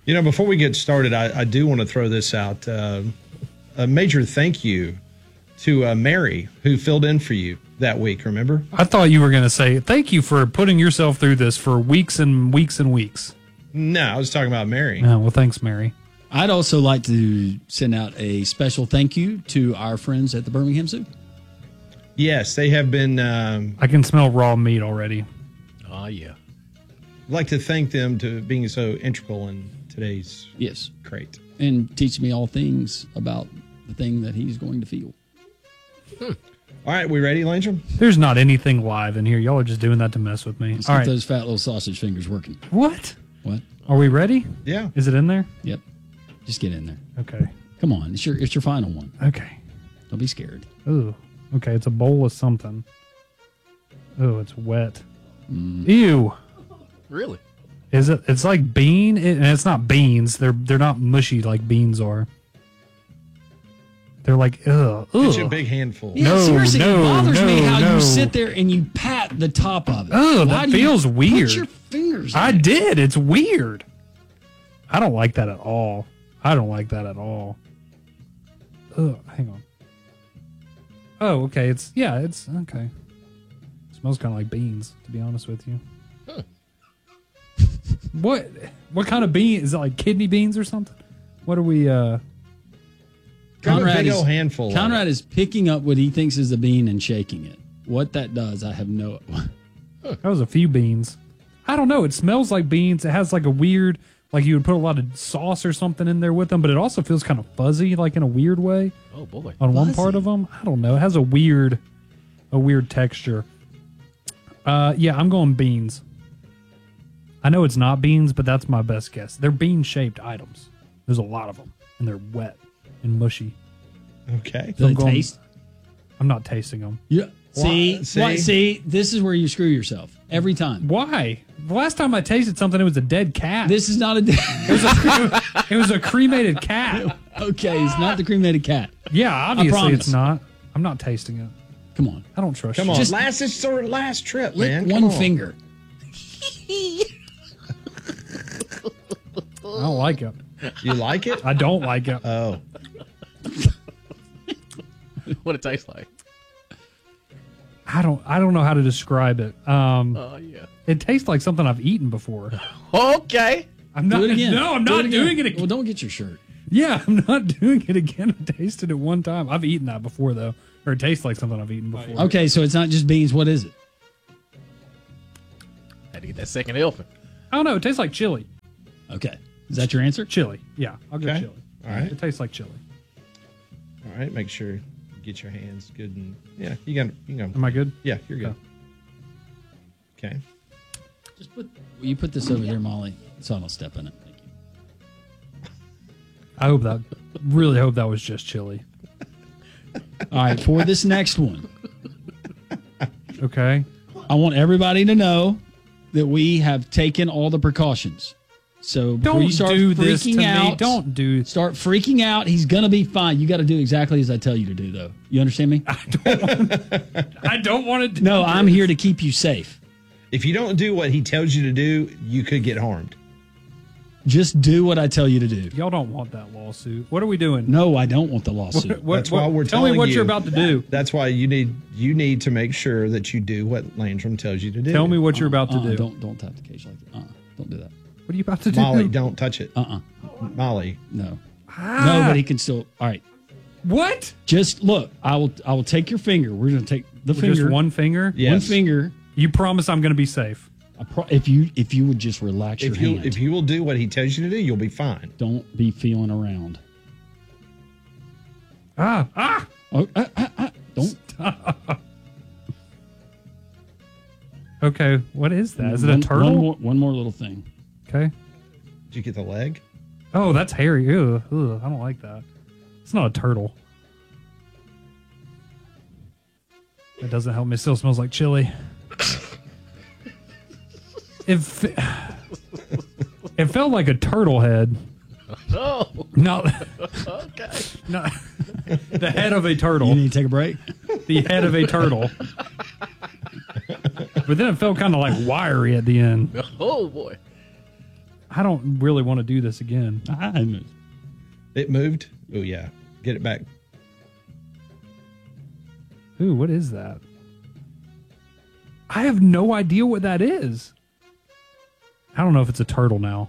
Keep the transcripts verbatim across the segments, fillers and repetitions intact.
You know, before we get started, I, I do want to throw this out. Uh, a major thank you to uh, Mary, who filled in for you that week, remember? I thought you were going to say, thank you for putting yourself through this for weeks and weeks and weeks. No, I was talking about Mary. Oh, well, thanks, Mary. I'd also like to send out a special thank you to our friends at the Birmingham Zoo. Yes, they have been... Um, I can smell raw meat already. Oh, yeah. I'd like to thank them to being so integral in today's yes crate. And teach me all things about the thing that he's going to feel. Hmm. All right, we ready, Landrum? There's not anything live in here. Y'all are just doing that to mess with me. Let's all get right. those fat little sausage fingers working. What? What? Are we ready? Yeah. Is it in there? Yep. Just get in there. Okay. Come on. It's your it's your final one. Okay. Don't be scared. Ooh. Okay, it's a bowl of something. Oh, it's wet. Mm. Ew. Really? Is it? It's like bean, it, and it's not beans. They're they're not mushy like beans are. They're like ugh. It's ugh. a big handful. Yeah, No, seriously, no, it bothers no, me how no. you sit there and you pat the top of it. Oh, Why that do you feels weird. Put your fingers. I in it? did. It's weird. I don't like that at all. I don't like that at all. Ugh, hang on. Oh, okay. It's yeah. It's okay. It smells kind of like beans, to be honest with you. Huh. What? What kind of bean? Is it like kidney beans or something? What are we? uh Kind of a Conrad big is, old handful. of Conrad it. is picking up what he thinks is a bean and shaking it. What that does, I have no. That was a few beans. I don't know. It smells like beans. It has like a weird, like you would put a lot of sauce or something in there with them, but it also feels kind of fuzzy, like in a weird way. Oh, boy. On one Fuzzy? part of them, I don't know. It has a weird, a weird texture. Uh, yeah, I'm going beans. I know it's not beans, but that's my best guess. They're bean-shaped items. There's a lot of them, and they're wet and mushy. Okay. Do they I'm going- taste? I'm not tasting them. Yeah. See, Why- see? What, see, this is where you screw yourself every time. Why? The last time I tasted something, it was a dead cat. This is not a. it, was a it was a cremated cat. Okay, it's not the cremated cat. Yeah, obviously promise. it's not. I'm not tasting it. Come on, I don't trust Come you. on. Just- last, it's our last trip, lick man. one Come on. finger. I don't like it. You like it? I don't like it. Oh. What it tastes like. I don't. I don't know how to describe it. Um, Oh, yeah. it tastes like something I've eaten before. Okay. I'm not. Do it again. No, I'm Do not again. doing it again. Well, don't get your shirt. Yeah, I'm not doing it again. I tasted it one time. I've eaten that before though, or it tastes like something I've eaten before. Okay, so it's not just beans. What is it? Had to get that second helping. I don't know. It tastes like chili. Okay, is that your answer? Chili. Yeah, I'll go Okay. chili. All right. It tastes like chili. All right. Make sure you get your hands good and yeah. You got. You got. Am I good? Yeah, you're good. Okay. Just put. Will you put this over here, Molly, so I don't step in it. Thank you. I hope that. Really hope that was just chili. All right, for this next one, Okay. I want everybody to know that we have taken all the precautions. So before Don't you start do this freaking to out, me. Don't do. start freaking out. He's gonna be fine. You got to do exactly as I tell you to do, though. You understand me? I don't want to. Do No, I'm here to keep you safe. If you don't do what he tells you to do, you could get harmed. Just do what I tell you to do. Y'all don't want that lawsuit. What are we doing? No, I don't want the lawsuit. What, That's what- why we're tell telling me what you. you're about to do. That's why you need you need to make sure that you do what Landrum tells you to do. Tell me what you're about to Uh-uh, do. Don't don't tap the cage like that. Uh-uh, don't do that. What are you about to do? Molly, don't touch it. Uh-uh. Molly. No. Ah. No, but he can still. All right. What? Just look. I will. I will take your finger. We're gonna take the With finger. Just one finger? Yeah. One Yes. finger. You promise I'm going to be safe. I pro- if you if you would just relax your If you hand. if you will do what he tells you to do, you'll be fine. Don't be feeling around. Ah, ah. Oh, ah, ah, ah. Don't. Okay, what is that? Is it a One- turtle? One more, one more little thing. Okay. Did you get the leg? Oh, that's hairy. Ew, ugh, I don't like that. It's not a turtle. It doesn't help me. It still smells like chili. If it felt like a turtle head. Oh, Not, okay. not the head of a turtle. You need to take a break. The head of a turtle. But then it felt kind of like wiry at the end. Oh, boy. I don't really want to do this again. I, It moved. Oh yeah, get it back. Ooh, what is that? I have no idea what that is. I don't know if it's a turtle now.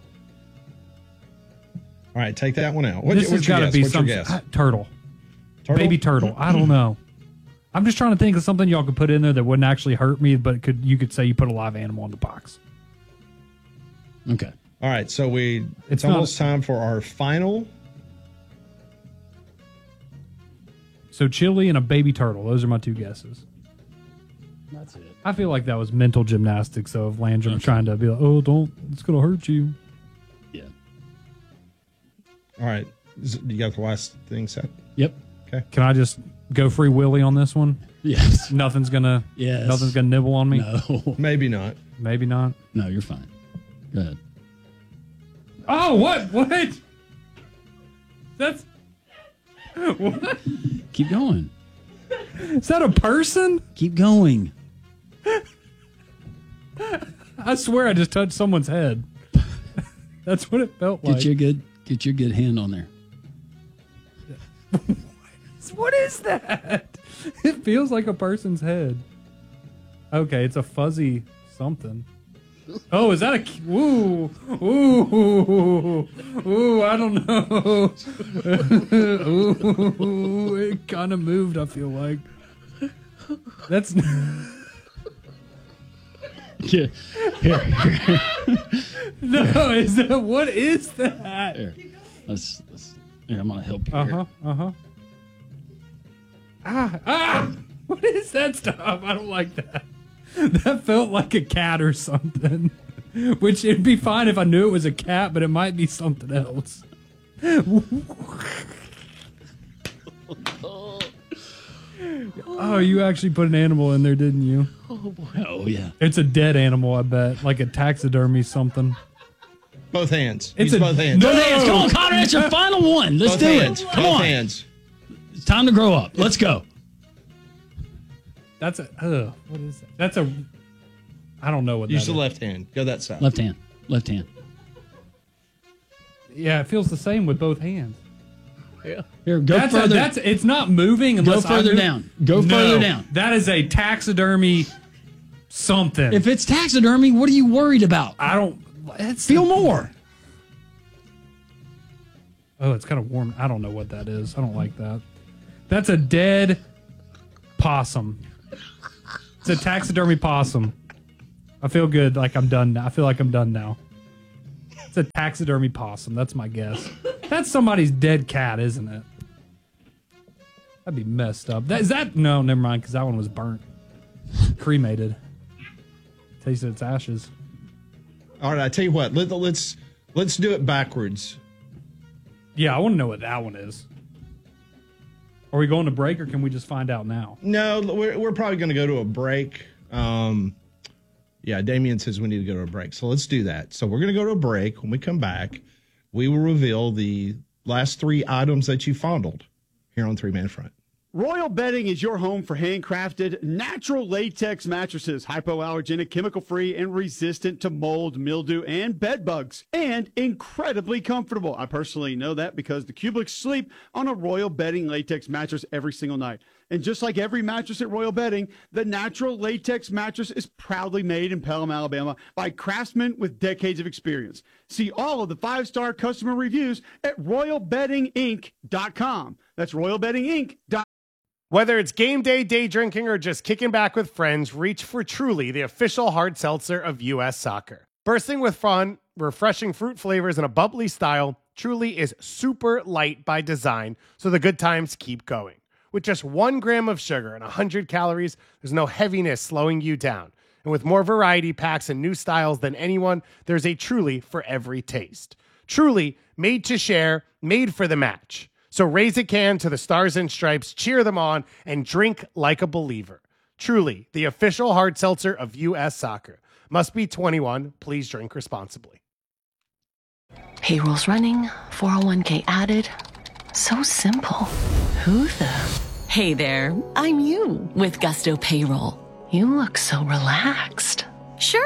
All right, take that one out. What, This has what's your got to guess? be What's your something. guess? uh, turtle. Turtle? Baby turtle. I don't know. I'm just trying to think of something y'all could put in there that wouldn't actually hurt me, but could you could say you put a live animal in the box. okay. All right, so we it's, It's not- almost time for our final. So chili and a baby turtle. Those are my two guesses. That's it. I feel like that was mental gymnastics though, of Landrum trying to be like, oh, don't, it's going to hurt you. Yeah. All right, Is it- you got the last thing set. Yep. Can I just go free willy on this one? Yes. Nothing's going to, Yes. nothing's going to nibble on me? No. Maybe not. Maybe not. No, you're fine. Go ahead. Oh, what? What? That's, what? Keep going. Is that a person? Keep going. I swear I just touched someone's head. That's what it felt like. Get your good get your good hand on there. What is that? It feels like a person's head. Okay, it's a fuzzy something. Oh, is that a... Ooh. Ooh. Ooh, I don't know. Ooh, it kind of moved, I feel like. That's... Yeah. Here, here, No, is that... What is that? here. Let's, let's, here, I'm gonna help you. Uh-huh, uh-huh. Ah, ah! What is that stuff? I don't like that. That felt like a cat or something. Which it'd be fine if I knew it was a cat, but it might be something else. Oh, you actually put an animal in there, didn't you? Oh yeah. It's a dead animal, I bet. Like a taxidermy something. Both hands. It's Use a- both hands. No! Both hands. Come on, Connor. It's your final one. Let's both do hands. it. Come both on. hands. It's time to grow up. Let's go. That's a... Ugh, what is that? That's a... I don't know what Use that the is. left hand. Go that side. Left hand. Left hand. Yeah, it feels the same with both hands. Yeah. Here, go That's a, further. that's it's not moving go unless I further move. down. Go No, further down. That is a taxidermy something. If it's taxidermy, what are you worried about? I don't it's, Feel more. Oh, it's kind of warm. I don't know what that is. I don't like that. That's a dead possum. It's a taxidermy possum. I feel good. Like I'm done. now. I feel like I'm done now. It's a taxidermy possum. That's my guess. That's somebody's dead cat, isn't it? That'd be messed up. That, is that? No, never mind, because that one was burnt. Cremated. Tasted its ashes. All right, I tell you what. Let, let's let's do it backwards. Yeah, I want to know what that one is. Are we going to break, or can we just find out now? No, we're we're probably going to go to a break. Um, yeah, Damien says we need to go to a break, so let's do that. So we're going to go to a break. When we come back, we will reveal the last three items that you fondled here on Three Man Front. Royal Bedding is your home for handcrafted, natural latex mattresses, hypoallergenic, chemical-free, and resistant to mold, mildew, and bed bugs, and incredibly comfortable. I personally know that because the Cubics sleep on a Royal Bedding latex mattress every single night. And just like every mattress at Royal Bedding, the natural latex mattress is proudly made in Pelham, Alabama by craftsmen with decades of experience. See all of the five-star customer reviews at royal bedding inc dot com. That's royal bedding inc dot com. Whether it's game day, day drinking, or just kicking back with friends, reach for Truly, the official hard seltzer of U S Soccer. Bursting with fun, refreshing fruit flavors, and a bubbly style, Truly is super light by design, so the good times keep going. With just one gram of sugar and one hundred calories, there's no heaviness slowing you down. And with more variety packs and new styles than anyone, there's a Truly for every taste. Truly, made to share, made for the match. So raise a can to the Stars and Stripes, cheer them on, and drink like a believer. Truly, the official hard seltzer of U S Soccer. Must be twenty-one. Please drink responsibly. Payroll's running, four oh one k added. So simple. Who the? Hey there, I'm you with Gusto Payroll. You look so relaxed. Sure.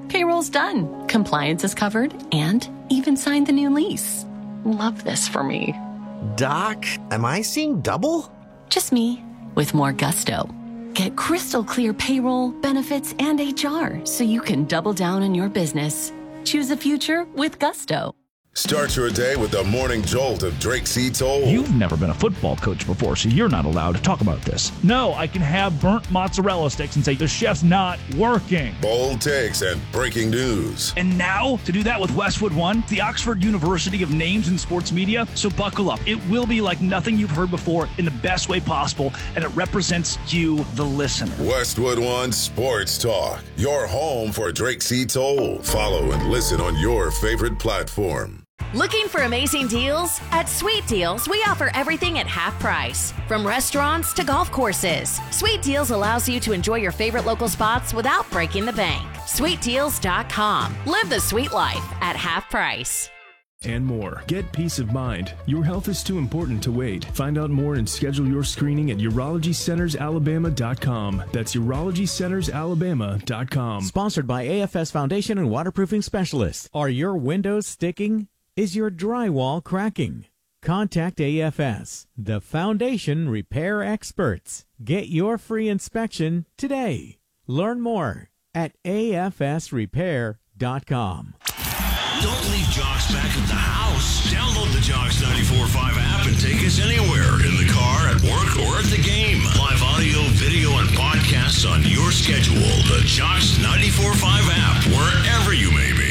Payroll's done, compliance is covered, and even signed the new lease. Love this for me. Doc, am I seeing double? Just me, with more gusto. Get crystal clear payroll, benefits, and H R so you can double down on your business. Choose a future with gusto. Start your day with the morning jolt of Drake C. Toll. You've never been a football coach before, so you're not allowed to talk about this. No, I can have burnt mozzarella sticks and say the chef's not working. Bold takes and breaking news. And now, to do that with Westwood One, the Oxford University of names in sports media, so buckle up. It will be like nothing you've heard before in the best way possible, and it represents you, the listener. Westwood One Sports Talk, your home for Drake C. Toll. Follow and listen on your favorite platform. Looking for amazing deals? At Sweet Deals, we offer everything at half price. From restaurants to golf courses, Sweet Deals allows you to enjoy your favorite local spots without breaking the bank. sweet deals dot com. Live the sweet life at half price. And more. Get peace of mind. Your health is too important to wait. Find out more and schedule your screening at urology centers alabama dot com. That's urology centers alabama dot com. Sponsored by A F S Foundation and Waterproofing Specialists. Are your windows sticking? Is your drywall cracking? Contact A F S, the Foundation Repair Experts. Get your free inspection today. Learn more at A F S repair dot com. Don't leave Jocks back at the house. Download the Jocks ninety-four point five app and take us anywhere. In the car, at work, or at the game. Live audio, video, and podcasts on your schedule. The Jocks ninety-four point five app, wherever you may be.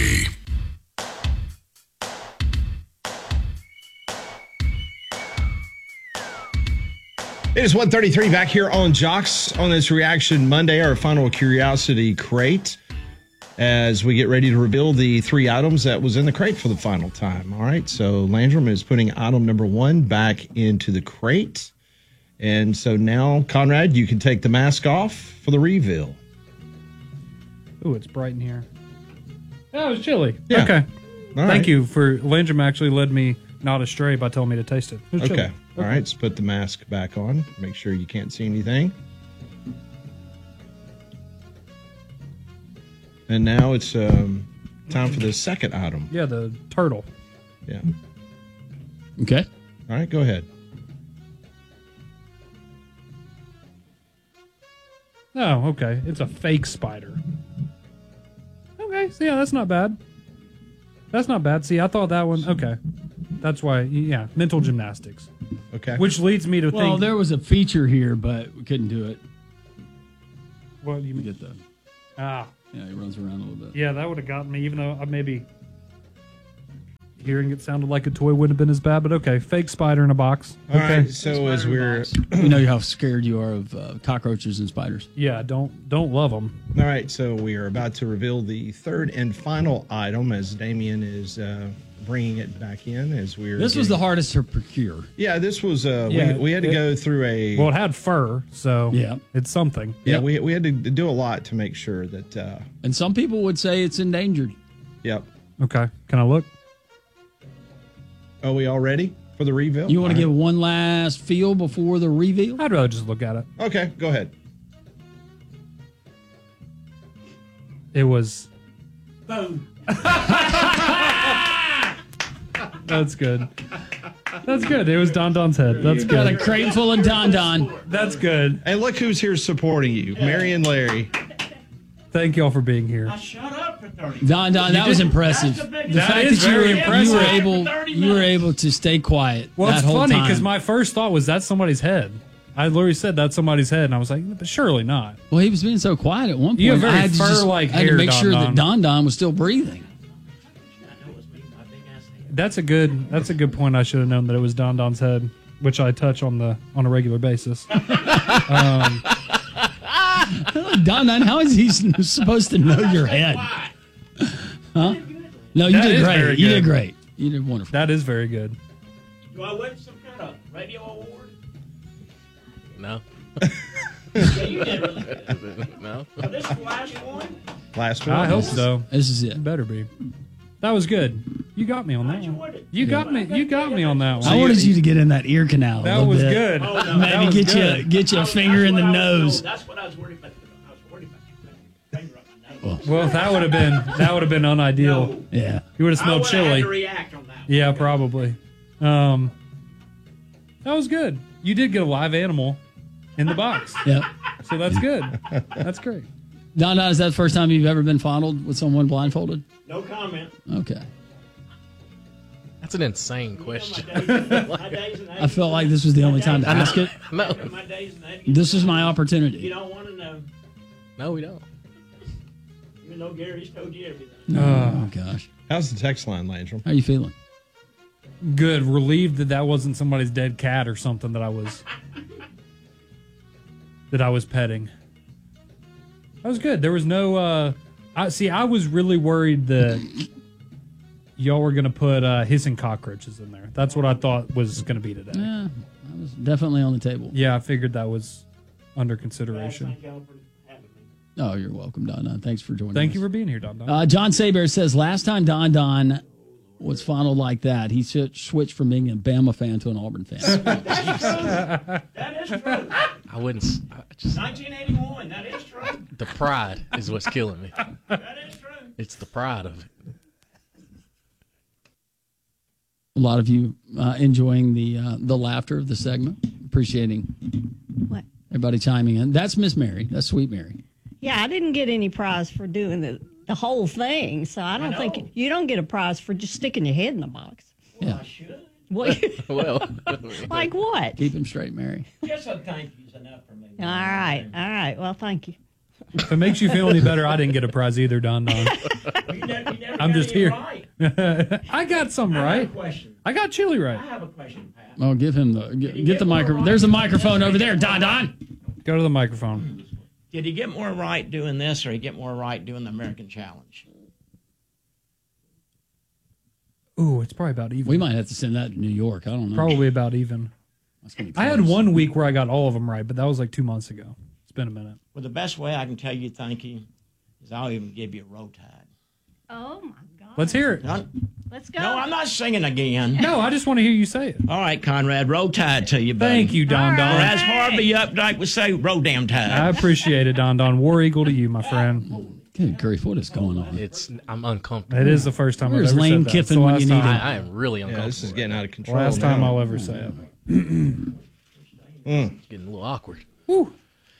It is one thirty-three back here on Jocks on this Reaction Monday, our final Curiosity Crate, as we get ready to reveal the three items that was in the crate for the final time. All right, so Landrum is putting item number one back into the crate. And so now, Conrad, you can take the mask off for the reveal. Ooh, it's bright in here. Oh, it's chilly. Yeah. Okay. All Thank right. you for Landrum actually led me not astray by telling me to taste it. It was Okay. chilly. All right, let's put the mask back on. Make sure you can't see anything. And now it's um, time for the second item. Yeah, the turtle. Yeah. Okay. All right, go ahead. Oh, okay. It's a fake spider. Okay, so yeah, that's not bad. That's not bad. See, I thought that one. Okay. That's why, yeah, mental gymnastics. Okay. Which leads me to Well, think. there was a feature here, but we couldn't do it. What do you mean? Get the. Ah. Yeah, he runs around a little bit. Yeah, that would have gotten me, even though I maybe hearing it sounded like a toy wouldn't have been as bad, but okay. Fake spider in a box. All okay. right, so as we're. You know how scared you are of uh, cockroaches and spiders. Yeah, don't don't love them. All right, so we are about to reveal the third and final item as Damien is uh, bringing it back in. As we're This was getting- the hardest to procure. Yeah, this was. Uh, Yeah, we, we had to it- go through a. Well, it had fur, so Yeah. it's something. yeah, Yep. we we had to do a lot to make sure that. Uh, And some people would say it's endangered. yep. Okay. Can I look? Are we all ready for the reveal? You want to All give one last feel before the reveal? I'd rather just look at it. right. Okay, go ahead. It was. Boom. That's good. That's good. It was Don Don's head. That's Got a good. crate full of Don Don. That's good. And look who's here supporting you, Mary and Larry. Thank y'all for being here. Don Don, that was impressive. The That fact is that you were, very you impressive. were able you were able to stay quiet Well, that it's whole funny time. because my first thought was that's somebody's head. I literally said that's somebody's head, and I was like, but surely not. Well, he was being so quiet at one point. You have very I had to just- fur-like I had to hair, make Don sure Don. that Don Don was still breathing. That's a good. That's a good point. I should have known that it was Don Don's head, which I touch on the on a regular basis. um, Don Don, how is he supposed to know your head? Huh? No, you That did is great. very You good. did great. You did wonderful. that is very good. Do I win some kind of radio award? No. Yeah, you did. No. Oh, this is the last one? Last one. I hope so. This is it. It better be. That was good. You got me on that one. You got me. You got me on that one. I wanted you to get in that ear canal. a That little was bit. good. Oh, no. That Maybe was get good. you get you a finger in the nose. That's what I was worried about. I was worried about your finger up my nose. Well, that would have been that would have been unideal. No. Yeah. You would have I smelled would have had chili. to react on that. Yeah, probably. Um, that was good. You did get a live animal in the box. Yeah. So that's good. That's great. Don, Don, is that the first time you've ever been fondled with someone blindfolded? No comment. Okay. That's an insane question. I felt like this was the only time to ask it. No. This is my opportunity. You don't want to know. No, we don't. Even though Gary's told you everything. Oh, gosh. How's the text line, Landrum? How you feeling? Good. Relieved that that wasn't somebody's dead cat or something that I was that I was petting. That was good. There was no. Uh, I see. I was really worried that y'all were gonna put uh, hissing cockroaches in there. That's what I thought was gonna be today. Yeah, that was definitely on the table. Yeah, I figured that was under consideration. Oh, you're welcome, Don Don. Thanks for joining Thank us. you for being here, Don Don. Uh, John Saber says last time Don Don was fondled like that, he switched from being a Bama fan to an Auburn fan. That is true. I wouldn't. s- I just, nineteen eighty-one. That is true. the pride is what's killing me. That is true. It's the pride of it. A lot of you uh, enjoying the uh, the laughter of the segment, appreciating What? everybody chiming in. That's Miss Mary. That's Sweet Mary. Yeah, I didn't get any prize for doing the, the whole thing, so I don't think you don't get a prize for just sticking your head in the box. Yeah. What? Well, like what? Keep him straight, Mary. Just a thank you's enough for me. All right, all right. Well, thank you. If it makes you feel any better, I didn't get a prize either, Don Don. You never, you never I'm got just any here. Right. I got some I right. have a question. I got chili right. I have a question, Pat. Oh, give him the get, get the microphone. There's a microphone over there, Don Don. Go to the microphone. Did he get more right doing this, or he get more right doing the American Challenge? Ooh, it's probably about even. We might have to send that to New York. I don't know. Probably about even. That's gonna be I had close. one week where I got all of them right, but that was like two months ago. It's been a minute. Well, the best way I can tell you thank you is I'll even give you a roll tide. Oh my God! Let's hear it. No, Let's go. no, I'm not singing again. No, I just want to hear you say it. All right, Conrad, roll tide to you, buddy. Thank you, Don Or Don. as Harvey Updike would say, roll damn tide. I appreciate it, Don Don. War Eagle to you, my friend. Good grief, what is going on? It's. I'm uncomfortable. It is the first time Where's I've ever Lane said that. It's Kiffin the when last you need time. him? I, I am really Yeah, uncomfortable. this is getting out of control. Last time now. I'll ever say it. Mm. Getting a little awkward. Woo.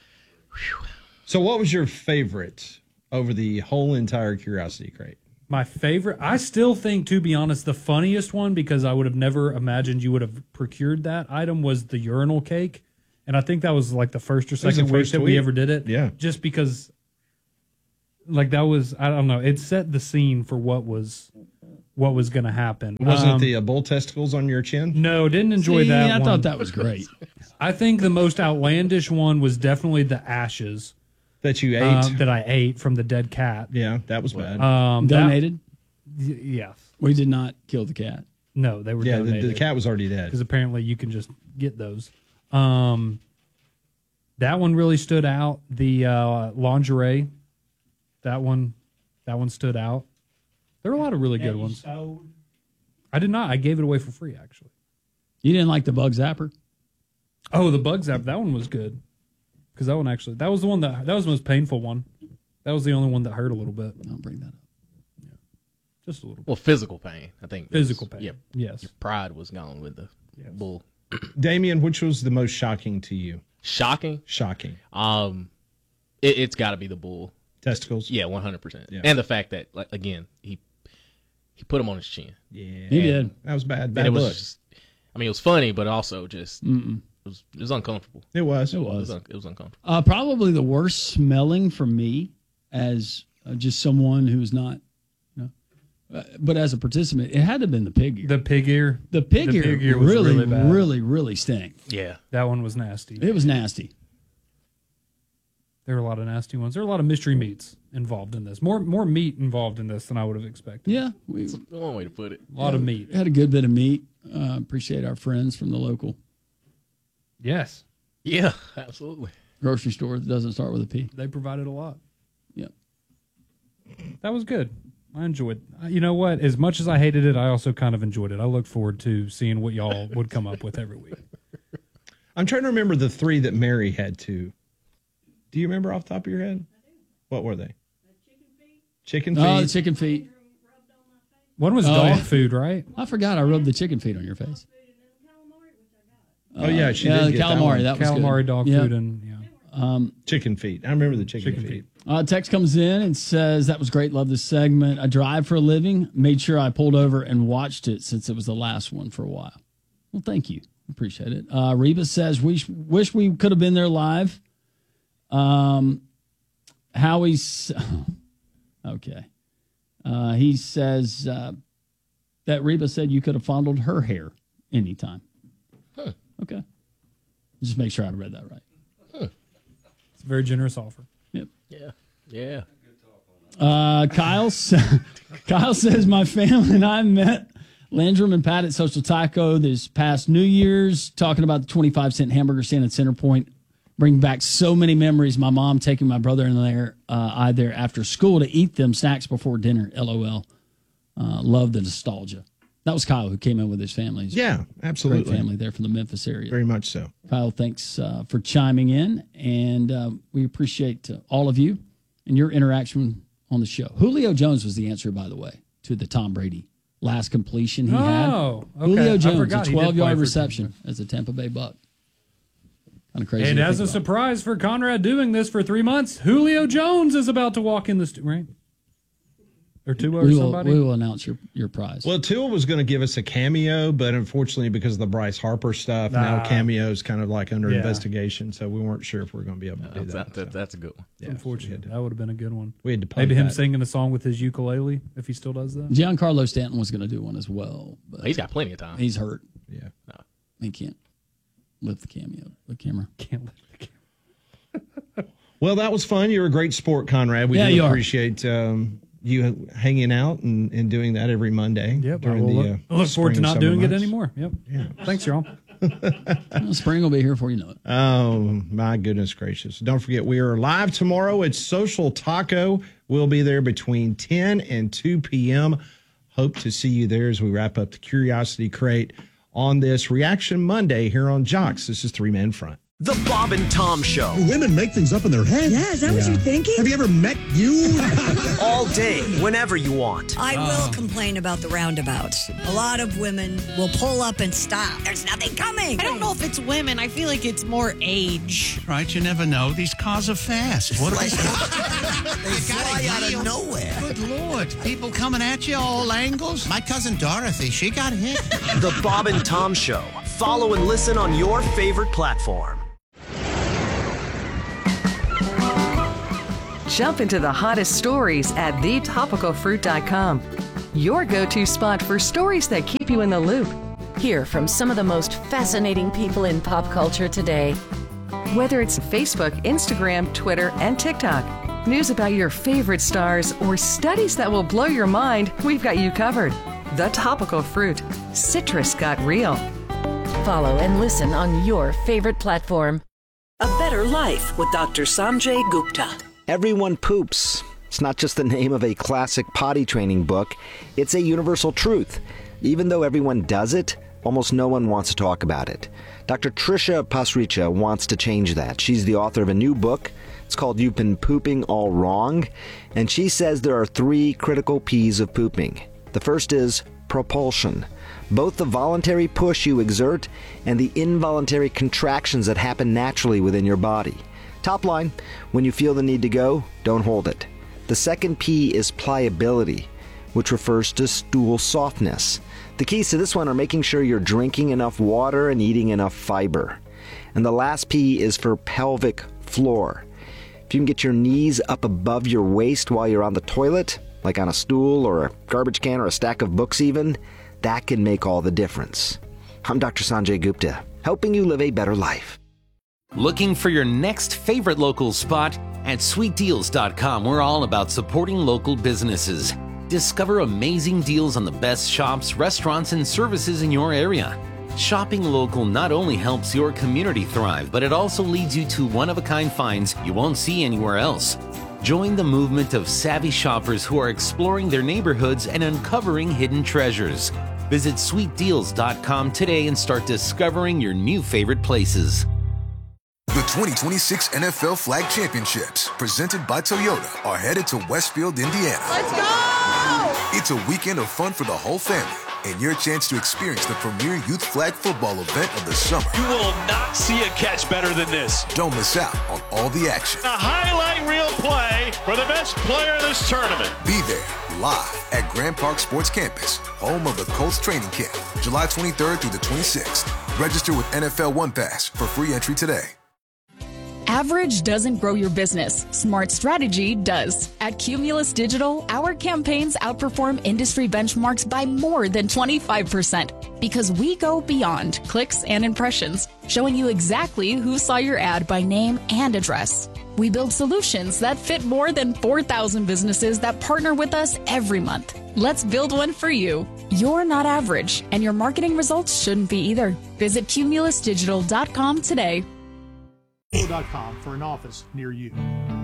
So, what was your favorite over the whole entire Curiosity Crate? My favorite, I still think, to be honest, the funniest one, because I would have never imagined you would have procured that item, was the urinal cake. And I think that was like the first or was the second week first that we tweet. ever did it. Yeah. Just because, like, that was, I don't know, it set the scene for what was what was going to happen. Wasn't Um, it the uh, bull testicles on your chin? No, didn't enjoy See, that I one. thought that was great. I think the most outlandish one was definitely the ashes That you ate? um, that I ate from the dead cat. Yeah, that was bad. Um, that- Donated? y- yes. We did not kill the cat. No, they were yeah, the, donated. the cat was already dead. Because apparently you can just get those. Um, that one really stood out. The uh, lingerie, that one, that one stood out. There were a lot of really good That you ones. sold? I did not. I gave it away for free, actually. You didn't like the bug zapper? Oh, the bug zap. That one was good. Because that one actually, that was the one that that was the most painful one. That was the only one that hurt a little bit. I'll bring that up. Yeah, just a little bit. Well, physical pain. I think. was- Physical pain. Yep. Yes. Your pride was gone with the bull. Damien, which was the most shocking to you? Shocking. Shocking. Um, it, it's got to be the bull Testicles? Yeah, one hundred percent. Yeah. And the fact that, like, again, he he put him on his chin. Yeah, He did. That was bad. And Bad it was look. just, I mean, it was funny, but also just Mm-mm. it was it was uncomfortable. It was. It It was. was, un, it was uncomfortable. Uh, probably the worst smelling for me as uh, just someone who's not, you know, uh, but as a participant, it had to have been the pig ear. The pig ear. The pig, the ear, pig ear was really, really bad. really, really stank. Yeah. That one was nasty. It was nasty. There were a lot of nasty ones. There were a lot of mystery meats involved in this. More more meat involved in this than I would have expected. Yeah, we That's one way to put it. A lot of meat. had a good bit of meat. Uh, appreciate our friends from the local Yes. Yeah, absolutely. grocery store that doesn't start with a P. They provided a lot. Yep. That was good. I enjoyed it. You know what? As much as I hated it, I also kind of enjoyed it. I look forward to seeing what y'all would come up with every week. I'm trying to remember the three that Mary had to. Do you remember off the top of your head? What were they? Chicken feet. Oh, the chicken feet. One was Oh, dog yeah. food, right? I forgot I rubbed the chicken feet on your face. Oh, yeah, she yeah, did the get that calamari. one. That, was Calamari, good. dog Yeah. food, and yeah. Um, chicken feet. I remember the chicken, Chicken feet. Uh, text comes in and says, that was great. Love this segment. I drive for a living. Made sure I pulled over and watched it since it was the last one for a while. Well, thank you. Appreciate it. Uh, Reba says, we sh- wish we could have been there live. Um, Howie's, okay. Uh, he says uh, that Reba said you could have fondled her hair anytime. Huh. Okay. Just make sure I read that right. Huh. It's a very generous offer. Yep. Yeah. Yeah. Uh, Kyle, sa- Kyle says, my family and I met Landrum and Pat at Social Taco this past New Year's, talking about the twenty-five cent hamburger stand at Center Point. Bring back so many memories. My mom taking my brother in there, uh, I there after school to eat them snacks before dinner. LOL. Uh, love the nostalgia. That was Kyle who came in with his family. His Yeah, absolutely. Great family there from the Memphis area. Very much so. Kyle, thanks uh, for chiming in, and uh, we appreciate uh, all of you and your interaction on the show. Julio Jones was the answer, by the way, to the Tom Brady last completion he had. Oh, okay. Julio I Jones, forgot a he did play twelve-yard for reception as a Tampa Bay Buck. Kind of crazy. And to as think a about. surprise for Conrad doing this for three months, Julio Jones is about to walk in the stu- right? Or Tua or we will, somebody? we will announce your, your prize. Well, Tua was going to give us a cameo, but unfortunately, because of the Bryce Harper stuff, Ah. now cameo is kind of like under Yeah. investigation. So we weren't sure if we are going to be able to do That's, that. that, that's a good one. Yeah, Unfortunately, that would have been a good one. We had to plug Maybe him that. singing a song with his ukulele, if he still does that. Giancarlo Stanton was going to do one as well. But He's got plenty of time. He's hurt. Yeah. No. He can't lift the cameo, the camera. Can't lift the camera. Well, that was fun. You're a great sport, Conrad. We Yeah, do you are. appreciate um, you hanging out and, and doing that every Monday. Yep, I during will the, look, uh, I look forward to spring and not summer doing it months. anymore. Yep. Yeah. Thanks, y'all. Well, spring will be here before you know it. Oh, my goodness gracious. Don't forget, we are live tomorrow at Social Taco. We'll be there between ten and two p.m. Hope to see you there as we wrap up the Curiosity Crate on this Reaction Monday here on Jocks. This is Three Man Front. The Bob and Tom Show. Women make things up in their head. Yeah, is that what you're thinking? Have you ever met you? All day, whenever you want. I will complain about the roundabouts. A lot of women will pull up and stop. There's nothing coming. I don't know if it's women. I feel like it's more age. Right, you never know. These cars are fast. What Like- they fly out of nowhere. Good Lord. People coming at you all angles. My cousin Dorothy, she got hit. The Bob and Tom Show. Follow and listen on your favorite platform. Jump into the hottest stories at the topical fruit dot com. Your go-to spot for stories that keep you in the loop. Hear from some of the most fascinating people in pop culture today. Whether it's Facebook, Instagram, Twitter, and TikTok, news about your favorite stars, or studies that will blow your mind, we've got you covered. The Topical Fruit. Citrus got real. Follow and listen on your favorite platform. A Better Life with Doctor Sanjay Gupta. Everyone poops. It's not just the name of a classic potty training book, it's a universal truth. Even though everyone does it, almost no one wants to talk about it. Doctor Trisha Pasricha wants to change that. She's the author of a new book. It's called You've Been Pooping All Wrong, and she says there are three critical P's of pooping. The first is propulsion. Both the voluntary push you exert and the involuntary contractions that happen naturally within your body. Top line, when you feel the need to go, don't hold it. The second P is pliability, which refers to stool softness. The keys to this one are making sure you're drinking enough water and eating enough fiber. And the last P is for pelvic floor. If you can get your knees up above your waist while you're on the toilet, like on a stool or a garbage can or a stack of books even, that can make all the difference. I'm Doctor Sanjay Gupta, helping you live a better life. Looking for your next favorite local spot? At sweet deals dot com, we're all about supporting local businesses. Discover amazing deals on the best shops, restaurants, and services in your area. Shopping local not only helps your community thrive, but it also leads you to one-of-a-kind finds you won't see anywhere else. Join the movement of savvy shoppers who are exploring their neighborhoods and uncovering hidden treasures. Visit sweet deals dot com today and start discovering your new favorite places. The twenty twenty-six N F L Flag Championships, presented by Toyota, are headed to Westfield, Indiana. Let's go! It's a weekend of fun for the whole family and your chance to experience the premier youth flag football event of the summer. You will not see a catch better than this. Don't miss out on all the action. A highlight reel play for the best player of this tournament. Be there live at Grand Park Sports Campus, home of the Colts training camp, July twenty-third through the twenty-sixth. Register with N F L One Pass for free entry today. Average doesn't grow your business. Smart strategy does. At Cumulus Digital, our campaigns outperform industry benchmarks by more than twenty-five percent because we go beyond clicks and impressions, showing you exactly who saw your ad by name and address. We build solutions that fit more than four thousand businesses that partner with us every month. Let's build one for you. You're not average, and your marketing results shouldn't be either. Visit cumulus digital dot com today. dot com for an office near you.